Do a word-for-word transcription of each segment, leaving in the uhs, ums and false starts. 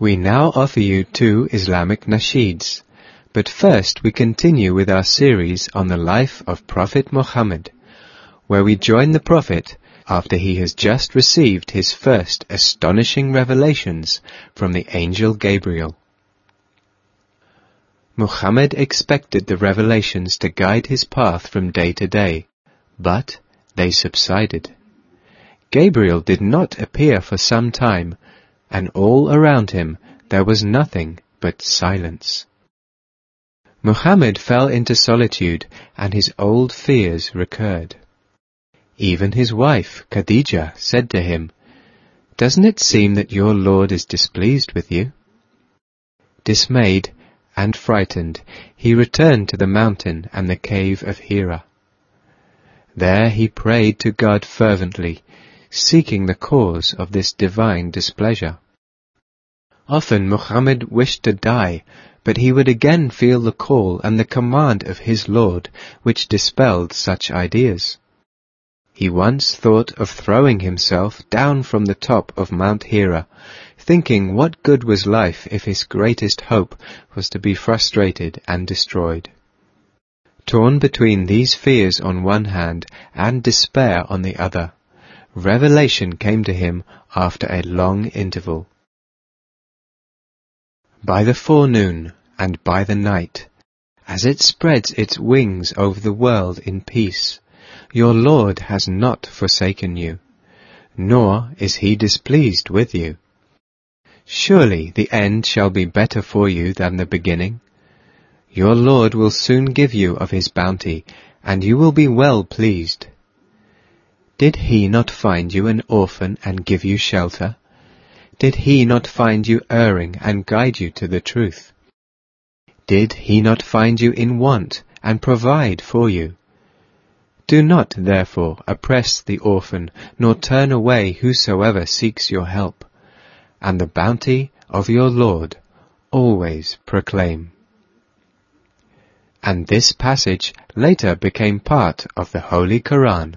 We now offer you two Islamic nasheeds, but first we continue with our series on the life of Prophet Muhammad, where we join the Prophet after he has just received his first astonishing revelations from the angel Gabriel. Muhammad expected the revelations to guide his path from day to day, but they subsided. Gabriel did not appear for some time, and all around him there was nothing but silence. Muhammad fell into solitude, and his old fears recurred. Even his wife, Khadija, said to him, "Doesn't it seem that your Lord is displeased with you?" Dismayed and frightened, he returned to the mountain and the cave of Hira. There he prayed to God fervently, seeking the cause of this divine displeasure. Often Muhammad wished to die, but he would again feel the call and the command of his Lord, which dispelled such ideas. He once thought of throwing himself down from the top of Mount Hira, thinking what good was life if his greatest hope was to be frustrated and destroyed. Torn between these fears on one hand and despair on the other, revelation came to him after a long interval. By the forenoon and by the night, as it spreads its wings over the world in peace, your Lord has not forsaken you, nor is he displeased with you. Surely the end shall be better for you than the beginning. Your Lord will soon give you of his bounty, and you will be well pleased. Did he not find you an orphan and give you shelter? Did he not find you erring and guide you to the truth? Did he not find you in want and provide for you? Do not, therefore, oppress the orphan, nor turn away whosoever seeks your help, and the bounty of your Lord always proclaim. And this passage later became part of the Holy Quran.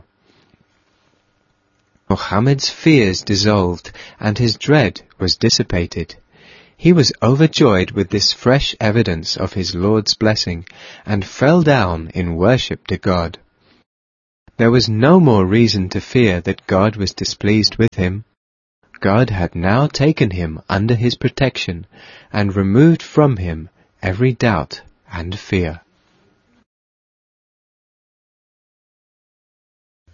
Muhammad's fears dissolved, and his dread was dissipated. He was overjoyed with this fresh evidence of his Lord's blessing, and fell down in worship to God. There was no more reason to fear that God was displeased with him. God had now taken him under his protection, and removed from him every doubt and fear.